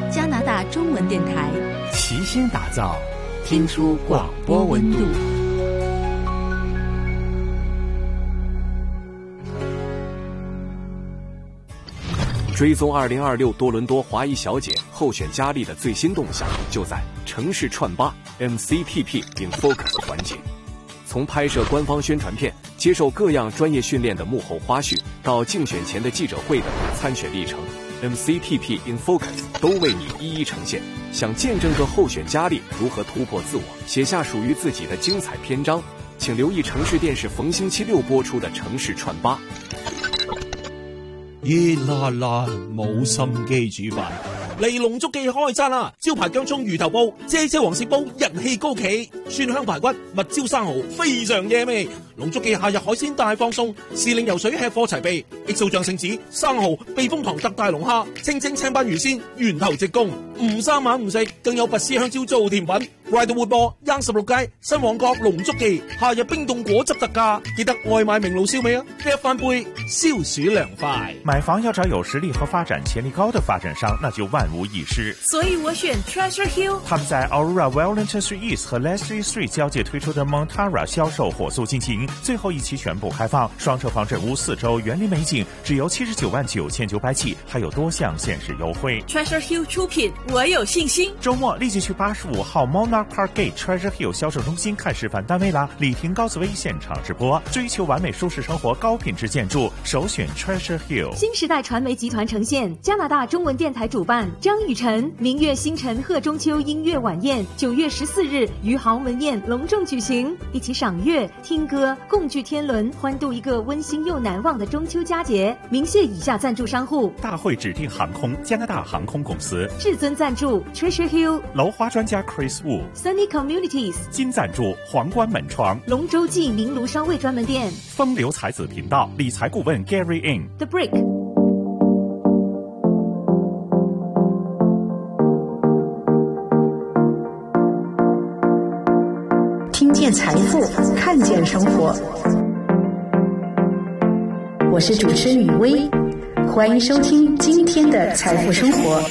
加拿大中文电台， 齐心打造听出广播温度。 追踪2026多伦多华裔小姐候选佳丽的最新动向，就在城市串吧 MCTP in Focus 环节。从拍摄官方宣传片、接受各样专业训练的幕后花絮，到竞选前的记者会等参选历程， MCTP in Focus 都为你一一呈现。想见证个候选佳丽如何突破自我，写下属于自己的精彩篇章，请留意城市电视逢星期六播出的城市串吧。 熱辣辣冇心機煮飯，嚟龍足記開餐啦！招牌薑葱魚頭煲、啫啫黃鱔煲人氣高企，蒜香排骨、蜜椒生蠔非常惹味。龍足記夏日海鮮大放送，時令游水吃貨齊備，XO醬聖子、生蠔、避風塘特大龍蝦、清蒸青斑魚鮮，源頭直供，唔生猛唔食，更有拔絲香蕉做甜品。快到活播，16街新旺角龍足記夏日冰凍果汁特價，記得外賣名爐燒味啊！一翻杯消暑涼快。 買房要找有實力和發展潛力高的發展商，那就萬無一失。 所以我選 Treasure Hill。 他們在 Aurora Wellington Street East 和 Leslie Street 交界推出的 Montara 銷售火速進行，最後一期全部開放，雙車房整屋4週園林美景，只由799900起，還有多項限時優惠。 Treasure Hill 出品，我有信心。 週末立即去85號 Monarch Park Gate Treasure Hill 銷售中心看示範單位啦！李婷、高紫薇現場直播，追求完美舒適生活，高品質建築，首選 Treasure Hill。 新時代傳媒集團呈現，加拿大中文電台主辦，張雨晨、明月星辰賀中秋音樂晚宴，9月14日於豪門宴隆重舉行，一起賞月、聽歌、共聚天倫，歡度一個溫馨又難忘的中秋佳節。明謝以下贊助商戶： 大會指定航空、加拿大航空公司； 至尊贊助 Treasure Hill； 樓花專家 Chris Wu；Sunny Communities； 金贊助皇冠門窗； 龍舟記名爐燒味專門店； 風流才子頻道理財顧問 Gary In；The Brick。 听见财富，看见生活。我是主持人雨薇，欢迎收听今天的财富生活。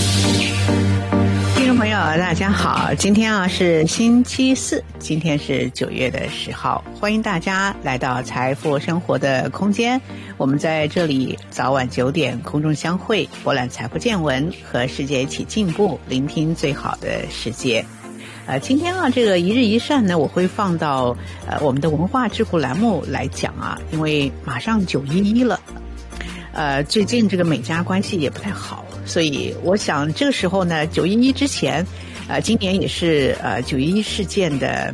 听众朋友大家好，今天是星期四，今天是9月10号，欢迎大家来到财富生活的空间。我们在这里早晚9点空中相会，博览财富见闻，和世界一起进步，聆听最好的世界。今天这个一日一善呢，我会放到我们的文化智库栏目来讲因为马上911了，最近这个美加关系也不太好，所以我想这个时候呢，911之前，今年也是911事件的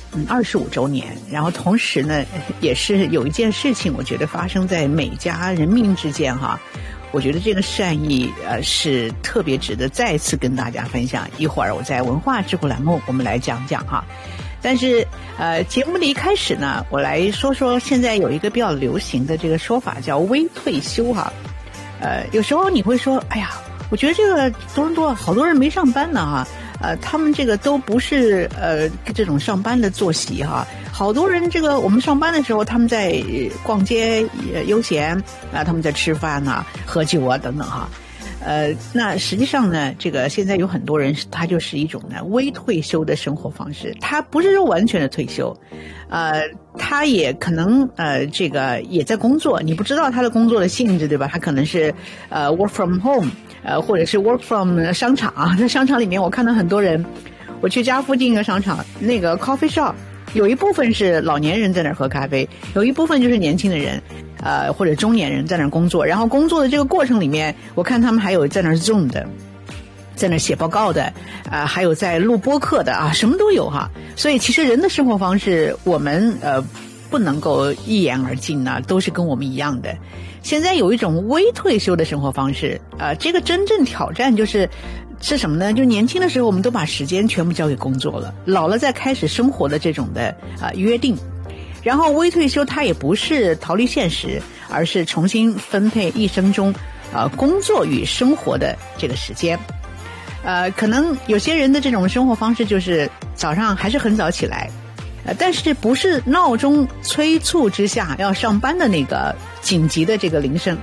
25周年，然后同时呢，也是有一件事情，我觉得发生在美加人民之间我觉得这个善意是特别值得再次跟大家分享。一会儿我在文化智库栏目我们来讲讲但是节目的一开始呢，我来说说现在有一个比较流行的这个说法叫微退休有时候你会说，哎呀，我觉得这个多伦多好多人没上班呢他们这个都不是这种上班的作息好多人这个我们上班的时候他们在逛街悠闲他们在吃饭喝酒等等那实际上呢，这个现在有很多人他就是一种呢微退休的生活方式，他不是说完全的退休，他也可能这个也在工作，你不知道他的工作的性质，对吧？他可能是work from home，或者是 work from 商场在商场里面我看到很多人，我去家附近一个商场，那个 coffee shop 有一部分是老年人在那儿喝咖啡，有一部分就是年轻的人或者中年人在那儿工作，然后工作的这个过程里面，我看他们还有在那儿 Zoom 的，在那儿写报告的还有在录播客的什么都有所以其实人的生活方式我们不能够一言而尽都是跟我们一样的。现在有一种微退休的生活方式这个真正挑战是什么呢？就年轻的时候我们都把时间全部交给工作了，老了再开始生活的这种的约定。然后微退休它也不是逃离现实，而是重新分配一生中工作与生活的这个时间。可能有些人的这种生活方式就是早上还是很早起来，但是不是闹钟催促之下要上班的那个紧急的这个铃声，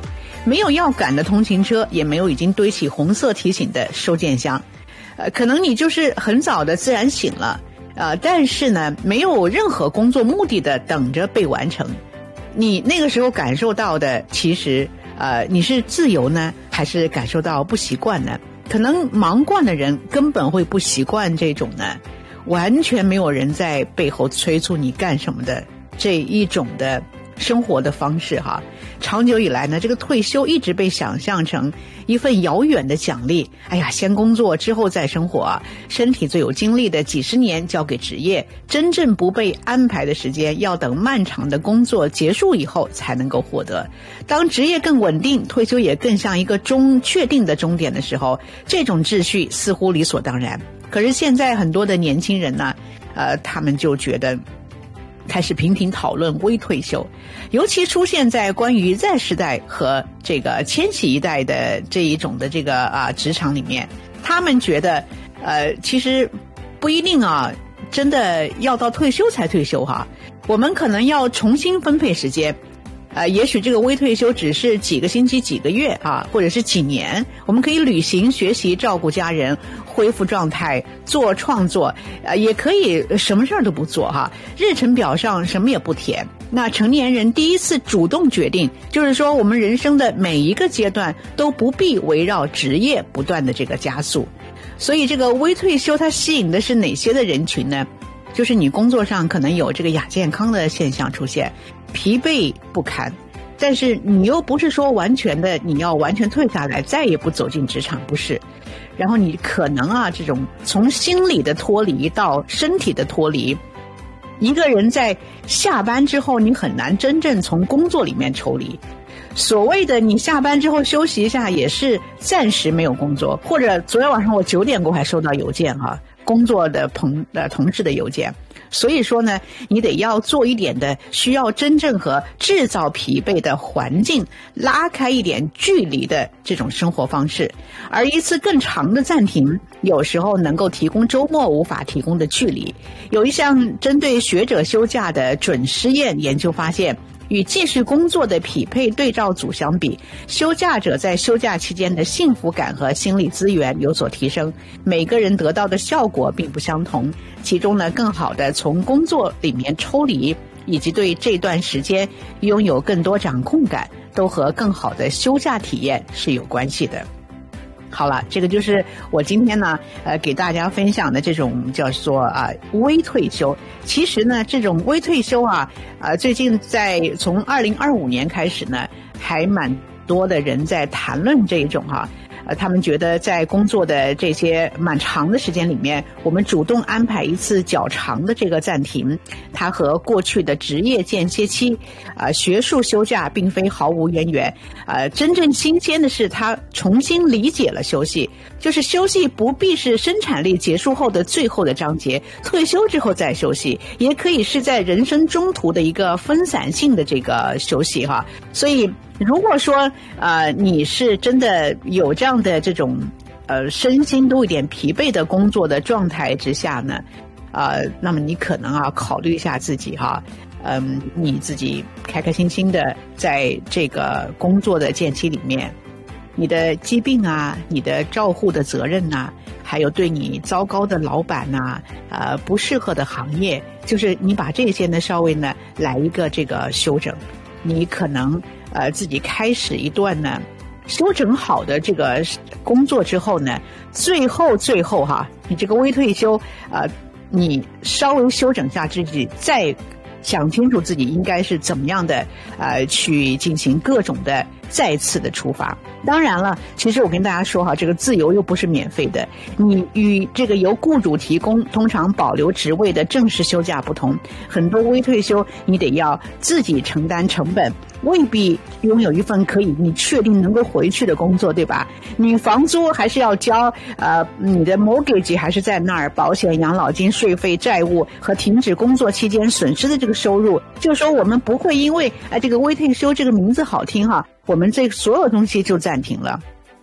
没有要赶的通勤车，也没有已经堆起红色提醒的收件箱。可能你就是很早的自然醒了，但是呢，没有任何工作目的的等着被完成。你那个时候感受到的，其实你是自由呢，还是感受到不习惯呢？可能忙惯的人根本会不习惯这种呢，完全没有人在背后催促你干什么的这一种的生活的方式哈。长久以来呢，这个退休一直被想象成一份遥远的奖励。哎呀，先工作之后再生活啊，身体最有精力的几十年交给职业，真正不被安排的时间要等漫长的工作结束以后才能够获得。当职业更稳定，退休也更像一个确定的终点的时候，这种秩序似乎理所当然。可是现在很多的年轻人呢，他们就觉得开始频频讨论微退休，尤其出现在关于 Z 世代和这个千禧一代的这一种的这个职场里面，他们觉得其实不一定真的要到退休才退休哈，我们可能要重新分配时间。也许这个微退休只是几个星期、几个月或者是几年，我们可以旅行、学习、照顾家人、恢复状态、做创作，也可以什么事儿都不做哈，日程表上什么也不填。那成年人第一次主动决定，就是说我们人生的每一个阶段都不必围绕职业不断的这个加速。所以这个微退休它吸引的是哪些的人群呢？就是你工作上可能有这个亚健康的现象出现，疲惫不堪，但是你又不是说完全的你要完全退下来再也不走进职场，不是。然后你可能这种从心理的脱离到身体的脱离，一个人在下班之后你很难真正从工作里面抽离。所谓的你下班之后休息一下也是暂时没有工作，或者昨天晚上我9点过还收到邮件工作的同事的邮件。所以说呢，你得要做一点的需要真正和制造疲惫的环境拉开一点距离的这种生活方式，而一次更长的暂停有时候能够提供周末无法提供的距离。有一项针对学者休假的准实验研究发现，与继续工作的匹配对照组相比，休假者在休假期间的幸福感和心理资源有所提升，每个人得到的效果并不相同。其中呢，更好的从工作里面抽离，以及对这段时间拥有更多掌控感，都和更好的休假体验是有关系的。好了，这个就是我今天呢给大家分享的这种叫做微退休。其实呢，这种微退休最近从2025年开始呢，还蛮多的人在谈论这一种他们觉得在工作的这些蛮长的时间里面，我们主动安排一次较长的这个暂停，它和过去的职业间歇期学术休假并非毫无渊源。真正新鲜的是它重新理解了休息，就是休息不必是生产力结束后的最后的章节，退休之后再休息，也可以是在人生中途的一个分散性的这个休息所以如果说你是真的有这样的这种身心都有点疲惫的工作的状态之下呢，那么你可能考虑一下自己你自己开开心心的在这个工作的间期里面，你的疾病你的照护的责任还有对你糟糕的老板不适合的行业，就是你把这些呢稍微呢来一个这个修整，你可能自己开始一段呢修整好的这个工作之后呢，最后你这个微退休你稍微修整下自己，再想清楚自己应该是怎么样的去进行各种的再次的出发。当然了，其实我跟大家说这个自由又不是免费的，你与这个由雇主提供通常保留职位的正式休假不同，很多微退休你得要自己承担成本，未必拥有一份可以你确定能够回去的工作，对吧？你房租还是要交，你的 mortgage 还是在那儿，保险、养老金、税费、债务和停止工作期间损失的这个收入，就是说我们不会因为这个微退休这个名字好听我们这所有东西就暂停了。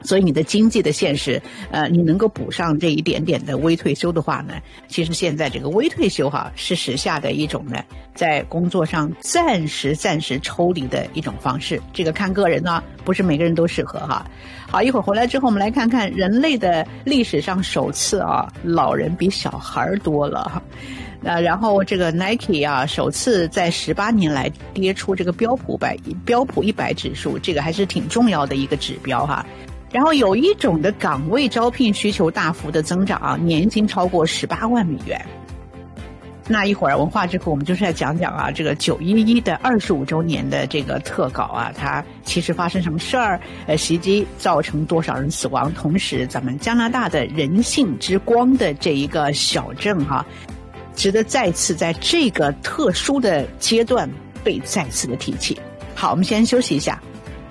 所以你的经济的现实，你能够补上这一点点的微退休的话呢，其实现在这个微退休是时下的一种呢，在工作上暂时抽离的一种方式。这个看个人呢，不是每个人都适合哈。好，一会儿回来之后，我们来看看人类的历史上首次老人比小孩多了。然后这个 Nike 首次在18年来跌出这个标普100指数，这个还是挺重要的一个指标哈。然后有一种的岗位招聘需求大幅的增长年薪超过18万美元。那一会儿文化之后，我们就是来讲讲这个911的25周年的这个特稿它其实发生什么事儿，袭击造成多少人死亡，同时咱们加拿大的人性之光的这一个小镇值得再次在这个特殊的阶段被再次的提起。好，我们先休息一下。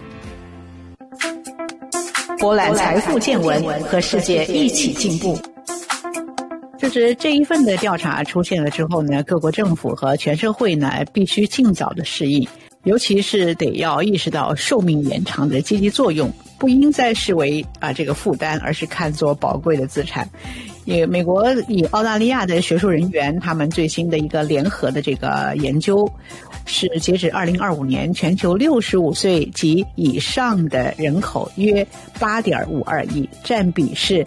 博览财富见闻，和世界一起进步。就是这一份的调查出现了之后呢，各国政府和全社会呢必须尽早的适应，尤其是得要意识到寿命延长的积极作用，不应再视为这个负担，而是看作宝贵的资产。美国与澳大利亚的学术人员他们最新的一个联合的这个研究是，截止2025年，全球65岁及以上的人口约8.52亿，占比是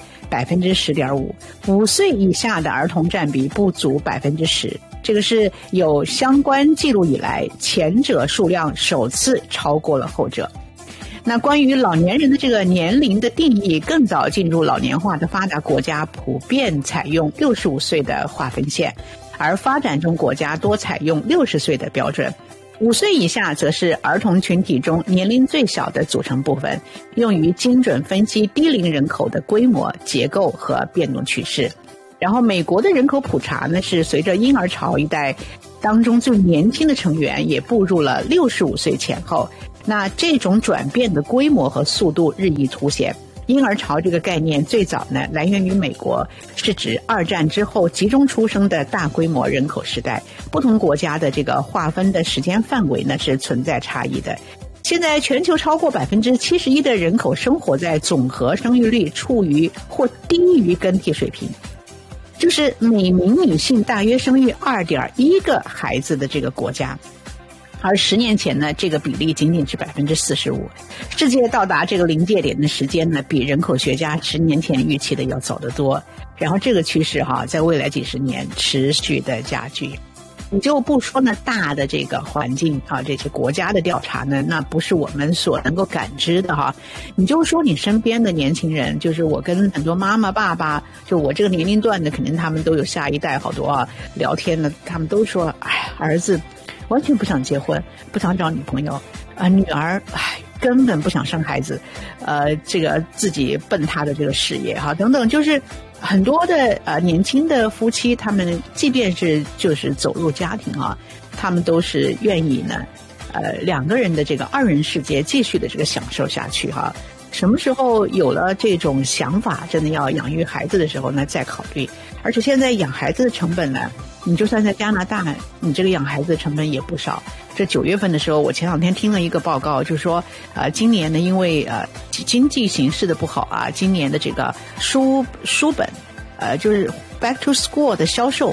10.5%。5岁以下的儿童占比不足10%。这个是有相关记录以来，前者数量首次超过了后者。那关于老年人的这个年龄的定义，更早进入老年化的发达国家普遍采用65岁的划分线，而发展中国家多采用60岁的标准。5岁以下则是儿童群体中年龄最小的组成部分，用于精准分析低龄人口的规模、结构和变动趋势。然后美国的人口普查呢，是随着婴儿潮一代当中最年轻的成员也步入了65岁前后。那这种转变的规模和速度日益凸显。婴儿潮这个概念最早呢来源于美国，是指2战之后集中出生的大规模人口时代。不同国家的这个划分的时间范围呢是存在差异的。现在全球超过71%的人口生活在总和生育率处于或低于更替水平，就是每名女性大约生育2.1个孩子的这个国家。而10年前呢，这个比例仅仅是45%。世界到达这个临界点的时间呢，比人口学家10年前预期的要早得多。然后这个趋势在未来几十年持续的加剧。你就不说呢大的这个环境这些国家的调查呢，那不是我们所能够感知的你就说你身边的年轻人，就是我跟很多妈妈爸爸，就我这个年龄段的，肯定他们都有下一代好多聊天呢，他们都说儿子完全不想结婚，不想找女朋友女儿根本不想生孩子，这个自己奔他的这个事业等等，就是很多的年轻的夫妻，他们即便是就是走入家庭他们都是愿意呢2个人的这个2人世界继续的这个享受下去什么时候有了这种想法，真的要养育孩子的时候呢再考虑。而且现在养孩子的成本呢，你就算在加拿大，你这个养孩子的成本也不少。这9月份的时候，我前2天听了一个报告，就是说今年呢，因为经济形势的不好今年的这个书本就是 back to school 的销售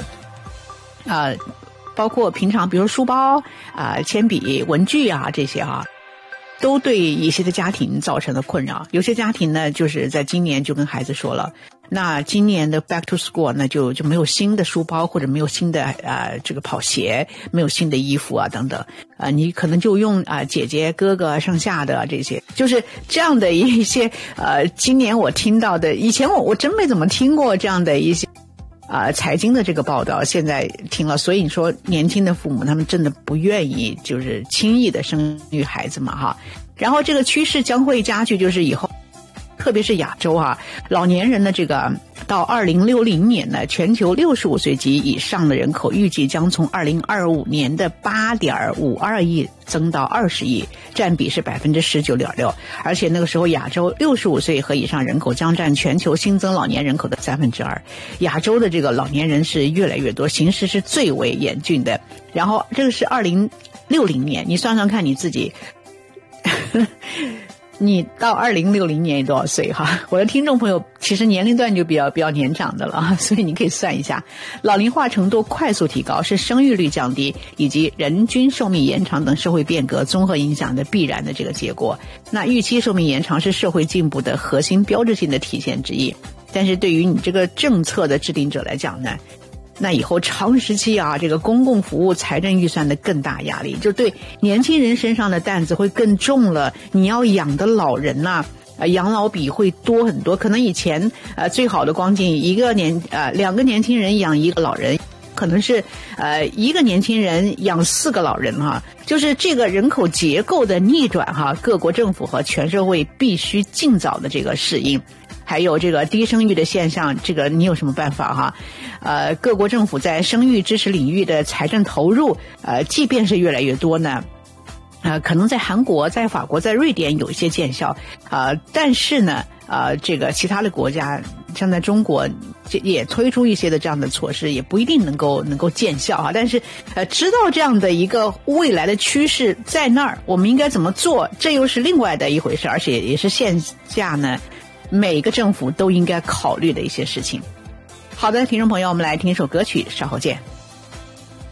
包括平常比如书包铅笔文具这些都对一些的家庭造成了困扰。有些家庭呢，就是在今年就跟孩子说了，那今年的 back to school 呢就没有新的书包，或者没有新的这个跑鞋，没有新的衣服等等你可能就用姐姐哥哥剩下的这些，就是这样的一些今年我听到的，以前我真没怎么听过这样的一些财经的这个报道，现在听了。所以你说年轻的父母他们真的不愿意就是轻易的生育孩子嘛然后这个趋势将会加剧，就是以后特别是亚洲老年人的这个到2060年呢，全球65岁及以上的人口预计将从2025年的8.52亿增到20亿，占比是19.6%。而且那个时候亚洲65岁和以上人口将占全球新增老年人口的2%。亚洲的这个老年人是越来越多，形势是最为严峻的。然后这个是2060年，你算算看你自己你到2060年多少岁哈？我的听众朋友其实年龄段就比较年长的了，所以你可以算一下，老龄化程度快速提高是生育率降低以及人均寿命延长等社会变革综合影响的必然的这个结果。那预期寿命延长是社会进步的核心标志性的体现之一，但是对于你这个政策的制定者来讲呢，那以后长时期啊，这个公共服务财政预算的更大压力，就对年轻人身上的担子会更重了。你要养的老人呐，养老比会多很多。可能以前最好的光景两个年轻人养一个老人，可能是一个年轻人养4个老人哈。就是这个人口结构的逆转哈，各国政府和全社会必须尽早的这个适应。还有这个低生育的现象，这个你有什么办法哈？各国政府在生育支持领域的财政投入，即便是越来越多呢，可能在韩国、在法国、在瑞典有一些见效，但是呢，这个其他的国家，像在中国，也推出一些的这样的措施，也不一定能够见效啊。但是，知道这样的一个未来的趋势在那儿，我们应该怎么做？这又是另外的一回事，而且也是现下呢，每个政府都应该考虑的一些事情。好的，听众朋友，我们来听一首歌曲，稍后见。